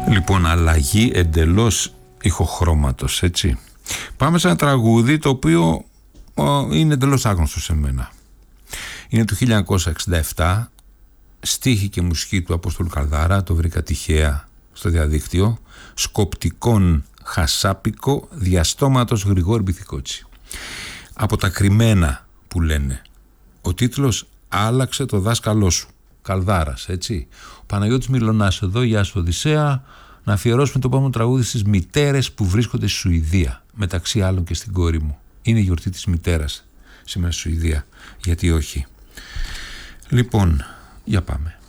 Λοιπόν, αλλαγή εντελώς ηχοχρώματος, έτσι. Πάμε σε ένα τραγούδι το οποίο είναι εντελώς άγνωστο σε μένα. Είναι του 1967, στίχη και μουσική του Απόστολου Καλδάρα, το βρήκα τυχαία στο διαδίκτυο, σκοπτικόν χασάπικο διαστόματος Γρηγόρη Μπιθικότσι. Από τα κρυμμένα που λένε. Ο τίτλος «Άλλαξε το δάσκαλό σου», Καλδάρας, έτσι. Ο Παναγιώτης Μιλωνάς εδώ, γεια σου Οδυσσέα. Να αφιερώσουμε το επόμενο τραγούδι στις μητέρες που βρίσκονται στη Σουηδία, μεταξύ άλλων και στην κόρη μου. Είναι η γιορτή της μητέρας σήμερα στη Σουηδία, γιατί όχι. Λοιπόν, για πάμε.